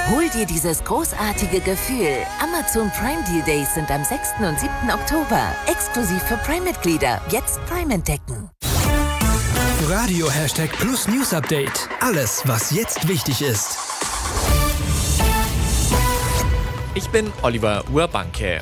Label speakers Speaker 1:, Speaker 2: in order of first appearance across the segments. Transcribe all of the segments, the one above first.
Speaker 1: Hol dir dieses großartige Gefühl. Amazon Prime Deal Days sind am 6. und 7. Oktober. Exklusiv für Prime-Mitglieder. Jetzt Prime entdecken.
Speaker 2: Radio #Plus News Update. Alles, was jetzt wichtig ist.
Speaker 3: Ich bin Oliver Urbanke.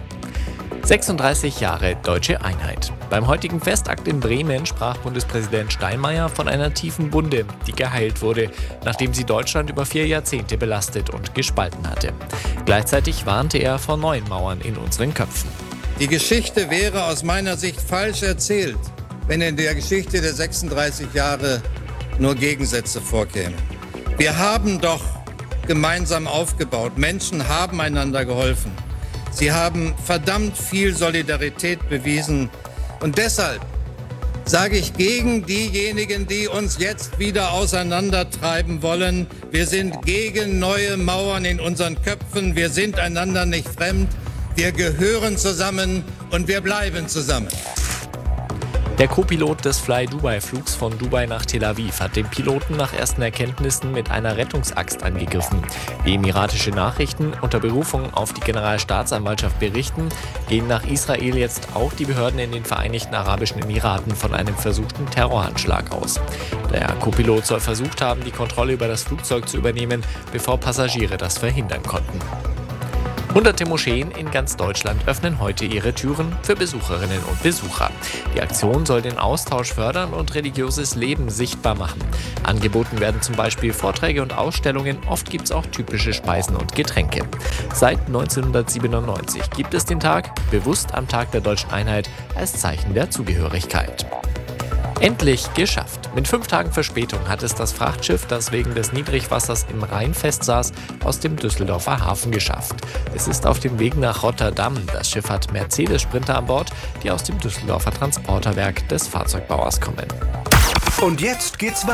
Speaker 3: 36 Jahre Deutsche Einheit. Beim heutigen Festakt in Bremen sprach Bundespräsident Steinmeier von einer tiefen Wunde, die geheilt wurde, nachdem sie Deutschland über 4 Jahrzehnte belastet und gespalten hatte. Gleichzeitig warnte er vor neuen Mauern in unseren Köpfen.
Speaker 4: Die Geschichte wäre aus meiner Sicht falsch erzählt, wenn in der Geschichte der 36 Jahre nur Gegensätze vorkämen. Wir haben doch gemeinsam aufgebaut. Menschen haben einander geholfen. Sie haben verdammt viel Solidarität bewiesen. Und deshalb sage ich gegen diejenigen, die uns jetzt wieder auseinandertreiben wollen: Wir sind gegen neue Mauern in unseren Köpfen. Wir sind einander nicht fremd. Wir gehören zusammen und wir bleiben zusammen.
Speaker 3: Der Co-Pilot des Fly-Dubai-Flugs von Dubai nach Tel Aviv hat den Piloten nach ersten Erkenntnissen mit einer Rettungsaxt angegriffen. Wie emiratische Nachrichten unter Berufung auf die Generalstaatsanwaltschaft berichten, gehen nach Israel jetzt auch die Behörden in den Vereinigten Arabischen Emiraten von einem versuchten Terroranschlag aus. Der Co-Pilot soll versucht haben, die Kontrolle über das Flugzeug zu übernehmen, bevor Passagiere das verhindern konnten. Hunderte Moscheen in ganz Deutschland öffnen heute ihre Türen für Besucherinnen und Besucher. Die Aktion soll den Austausch fördern und religiöses Leben sichtbar machen. Angeboten werden zum Beispiel Vorträge und Ausstellungen, oft gibt es auch typische Speisen und Getränke. Seit 1997 gibt es den Tag, bewusst am Tag der Deutschen Einheit, als Zeichen der Zugehörigkeit. Endlich geschafft. Mit 5 Tagen Verspätung hat es das Frachtschiff, das wegen des Niedrigwassers im Rhein festsaß, aus dem Düsseldorfer Hafen geschafft. Es ist auf dem Weg nach Rotterdam. Das Schiff hat Mercedes-Sprinter an Bord, die aus dem Düsseldorfer Transporterwerk des Fahrzeugbauers kommen.
Speaker 2: Und jetzt geht's weiter.